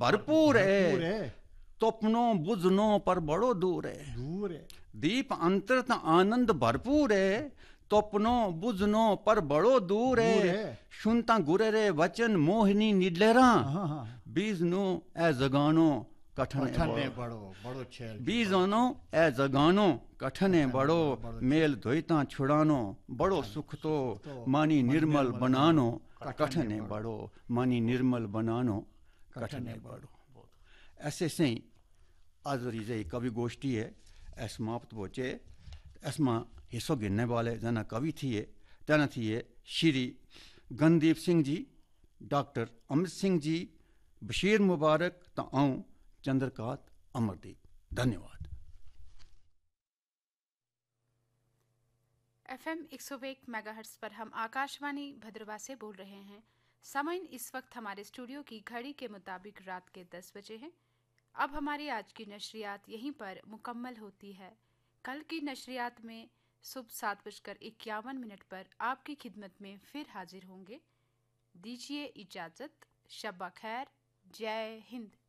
भरपूर भरपूर है, है, तोपनो बुझनो पर बड़ो दूर है। दूर है, दीप अंतरत आनंद भरपूर है, तोपनो बुझनो पर बड़ो दूर है। सुनता गुरे रे वचन मोहिनी निडलेरा, हाँ हाँ, बीजनो ए जगानो कठने कठने बड़ो, बड़ो छेल की बीजनो ए जगानो कठने बड़ो। बड़ो मेल धोइता छुड़ानो बड़ो सुख तो, मानी निर्मल बनानो कठने बड़ो, मानी निर्मल बनानो कठने बड़ो। ऐसे से ही आज रीजे कवि गोष्ठी है समाप्त बोचे। इसमें हिस्सों गिनने वाले जना कवि थी तना थी श्री गनदीप सिंह जी, डॉक्टर अमित सिंह जी, बशीर मुबारक तो आऊँ चंद्रकांत अमरदीप। धन्यवाद। FM 101 मेगाहर्ट्ज़ पर हम आकाशवाणी भद्रवा से बोल रहे हैं। समय इस वक्त हमारे स्टूडियो की घड़ी के मुताबिक रात के 10 बजे हैं। अब हमारी आज की नशरियात यहीं पर मुकम्मल होती है। कल की नशरियात में सुबह 7:51 पर आपकी खिदमत में फिर हाजिर होंगे। दीजिए इजाज़त। शब्बा खैर। जय हिंद।